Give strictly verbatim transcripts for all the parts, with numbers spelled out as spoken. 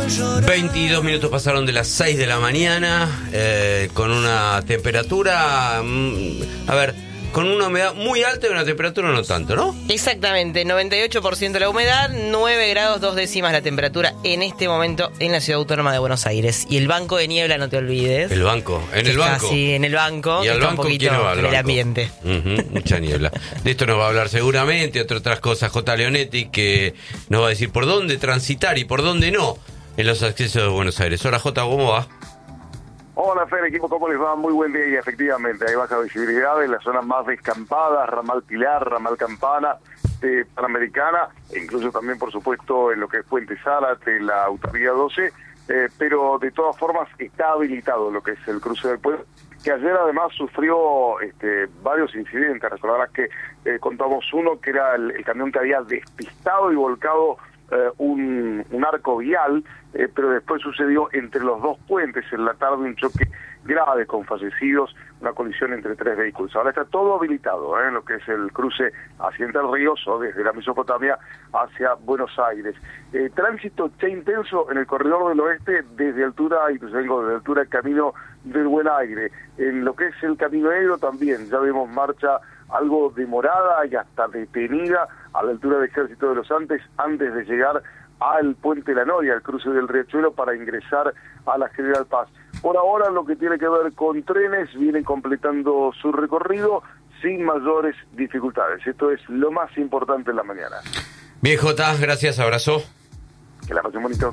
veintidós minutos pasaron de las seis de la mañana, eh, con una temperatura, mmm, a ver, con una humedad muy alta y una temperatura no tanto, ¿no? Exactamente, noventa y ocho por ciento la humedad, nueve grados dos décimas la temperatura en este momento en la Ciudad Autónoma de Buenos Aires. Y el banco de niebla, no te olvides. El banco, en el banco. Sí, en el banco. Y al banco, ¿quién no va al en el banco? ambiente. Uh-huh, mucha niebla. De esto nos va a hablar seguramente, entre otras cosas, J. Leonetti, que nos va a decir por dónde transitar y por dónde no en los accesos de Buenos Aires. Hola, J, ¿cómo va? Hola, Fer, equipo, ¿cómo les va? Muy buen día y efectivamente hay baja visibilidad en las zonas más descampadas, Ramal Pilar, Ramal Campana, eh, Panamericana, e incluso también, por supuesto, en lo que es Puente Zárate, la Autovía doce, eh, pero de todas formas está habilitado lo que es el cruce del puente, que ayer además sufrió este, varios incidentes. Recordarás que eh, contamos uno que era el, el camión que había despistado y volcado Eh, un, un arco vial, eh, pero después sucedió entre los dos puentes en la tarde un choque grave con fallecidos, una colisión entre tres vehículos. Ahora está todo habilitado, ¿eh? en lo que es el cruce hacia Entre Ríos o desde la Mesopotamia hacia Buenos Aires. Eh, tránsito ya intenso en el corredor del oeste desde altura, incluso vengo desde altura del Camino del Buen Aire. En lo que es el Camino Negro también ya vemos marcha algo demorada y hasta detenida a la altura del Ejército de los Andes antes de llegar al Puente La Noria, al cruce del Riachuelo, para ingresar a la General Paz. Por ahora, lo que tiene que ver con trenes, vienen completando su recorrido sin mayores dificultades. Esto es lo más importante en la mañana. Bien, J, gracias, abrazo. Que la pasen bonito.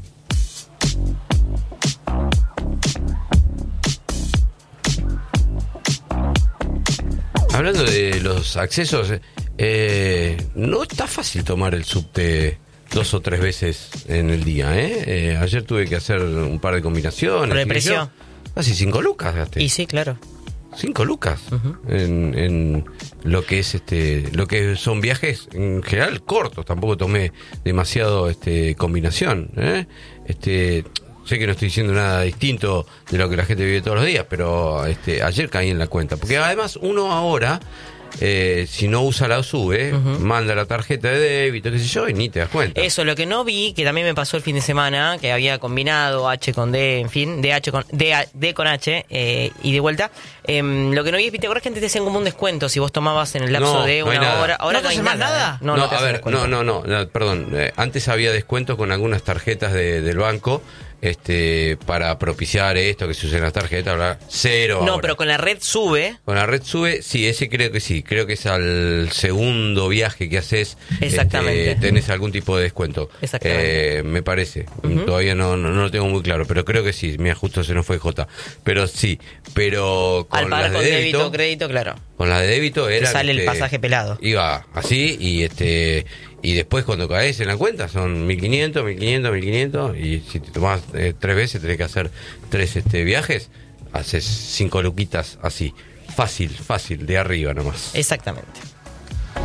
Hablando de los accesos, eh, no está fácil tomar el subte dos o tres veces en el día, ¿eh? eh ayer tuve que hacer un par de combinaciones. Por el precio. Casi cinco lucas gasté. Y sí, claro. Cinco lucas uh-huh. en, en lo que es este, lo que son viajes en general cortos. Tampoco tomé demasiado este combinación, ¿eh? Este. Sé que no estoy diciendo nada distinto de lo que la gente vive todos los días, pero este, ayer caí en la cuenta. Porque además uno ahora, eh, si no usa la SUBE, uh-huh. manda la tarjeta de débito, qué sé yo, y ni te das cuenta. Eso, lo que no vi, que también me pasó el fin de semana, que había combinado H con D, en fin, D, H con, D, D con H, eh, y de vuelta. Eh, lo que no vi es, ¿te acuerdas que antes te hacían como un descuento si vos tomabas en el lapso no, de no una hora? Ahora ¿No te no hay hace más nada. nada? ¿eh? No, no, no te a hacen ver, descuento. no, no, no, perdón. Eh, antes había descuentos con algunas tarjetas de, del banco. Este, para propiciar esto, que se usen las tarjetas, bla, cero. No, ahora. pero con la red SUBE. Con la red SUBE, sí, ese creo que sí. Creo que es al segundo viaje que haces. Exactamente. Este, tenés algún tipo de descuento. Exactamente. Eh, me parece. Uh-huh. Todavía no, no, no lo tengo muy claro, pero creo que sí. Mira, justo se nos fue J. Pero sí, pero con Al pagar las de con débito, débito, crédito, claro. Con la de débito era. Te sale que el pasaje pelado. Iba así y este. Y después cuando caes en la cuenta son mil quinientos, mil quinientos, mil quinientos. Y si te tomás eh, tres veces, tenés que hacer tres este viajes. Haces cinco luquitas así. Fácil, fácil, de arriba nomás. Exactamente.